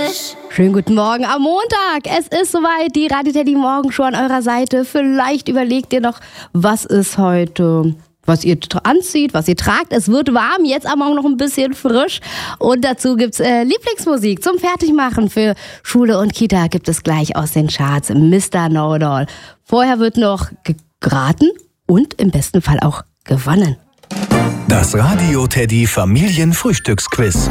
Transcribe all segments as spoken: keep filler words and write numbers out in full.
frisch. Schönen guten Morgen am Montag. Es ist soweit, die Radio Teddy Morgenshow an eurer Seite. Vielleicht überlegt ihr noch, was ist heute, was ihr anzieht, was ihr tragt. Es wird warm, jetzt am Morgen noch ein bisschen frisch. Und dazu gibt's äh, Lieblingsmusik zum Fertigmachen für Schule und Kita. Gibt es gleich aus den Charts Mister Know-it-all. Vorher wird noch geraten und im besten Fall auch gewonnen. Das Radio Teddy Familienfrühstücksquiz.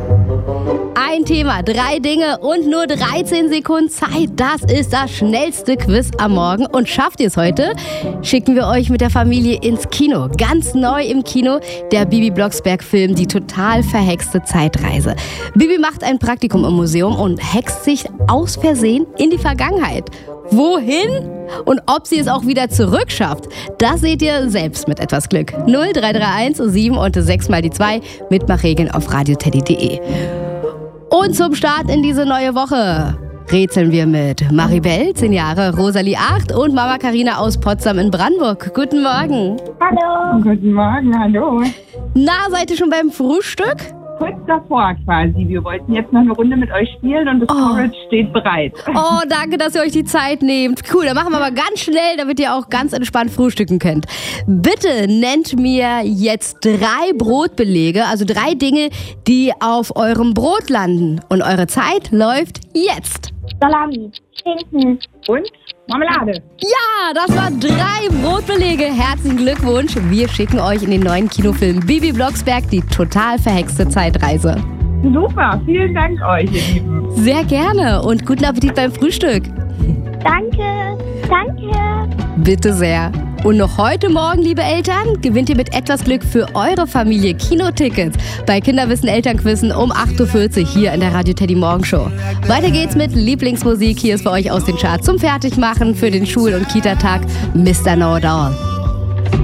Ein Thema, drei Dinge und nur dreizehn Sekunden Zeit. Das ist das schnellste Quiz am Morgen. Und schafft ihr es heute, schicken wir euch mit der Familie ins Kino. Ganz neu im Kino, der Bibi Blocksberg-Film Die total verhexte Zeitreise. Bibi macht ein Praktikum im Museum und hext sich aus Versehen in die Vergangenheit. Wohin? Und ob sie es auch wieder zurückschafft, das seht ihr selbst mit etwas Glück. null drei drei eins sieben und sechs mal die zwei. Mitmachregeln auf radioteddy punkt de. Und zum Start in diese neue Woche rätseln wir mit Maribel, zehn Jahre, Rosalie, acht und Mama Carina aus Potsdam in Brandenburg. Guten Morgen. Hallo. Guten Morgen, hallo. Na, seid ihr schon beim Frühstück? Kurz davor quasi. Wir wollten jetzt noch eine Runde mit euch spielen und das Oh. Porridge steht bereit. Oh, danke, dass ihr euch die Zeit nehmt. Cool, dann machen wir aber ganz schnell, damit ihr auch ganz entspannt frühstücken könnt. Bitte nennt mir jetzt drei Brotbelege, also drei Dinge, die auf eurem Brot landen. Und eure Zeit läuft jetzt. Salami, Schinken. Und Marmelade. Ja, das waren drei Brotbelege. Herzlichen Glückwunsch. Wir schicken euch in den neuen Kinofilm Bibi Blocksberg, die total verhexte Zeitreise. Super, vielen Dank euch, ihr Lieben. Sehr gerne und guten Appetit beim Frühstück. Danke, danke. Bitte sehr. Und noch heute Morgen, liebe Eltern, gewinnt ihr mit etwas Glück für eure Familie Kinotickets bei Kinderwissen Elternquizzen um acht Uhr vierzig hier in der Radio Teddy Morgenshow. Weiter geht's mit Lieblingsmusik. Hier ist für euch aus den Charts zum Fertigmachen für den Schul- und Kita-Tag Mister Know-it-all.